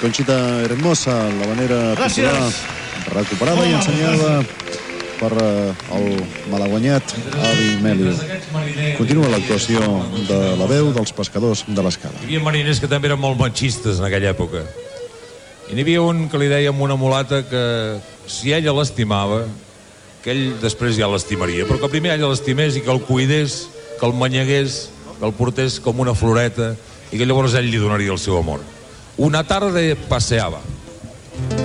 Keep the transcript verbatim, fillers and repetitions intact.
Conxita Hermosa, la manera popular, recuperada i ensenyada per el malaguanyat Avi Meliu. Continua l'actuació de la veu dels pescadors de l'Escala. Hi havia mariners que també eren molt machistes en aquella època. I n'hi havia un que li deia a una mulata que si ella l'estimava, que ell després ja l'estimaria, però que primer ella l'estimés i que el cuidés, que el manyegués, que el portés com una floreta i que llavors ell li donaria el seu amor. Una tarda paseava